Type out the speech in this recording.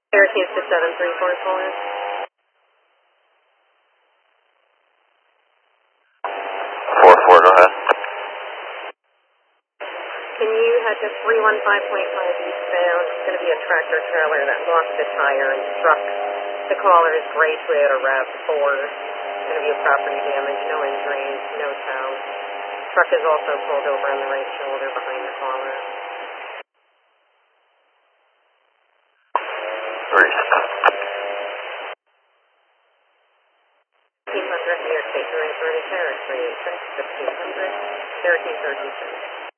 Syracuse to 734, caller. 4-4, go ahead. Can you head to 315.5 eastbound? It's going to be a tractor trailer that lost a tire and struck the caller's gray Toyota RAV4. It's going to be a property damage, no injuries, no tow. Truck is also pulled over on the right shoulder behind the caller. 1500 New York State Highway 30, Syracuse 386, 1500, Syracuse 36.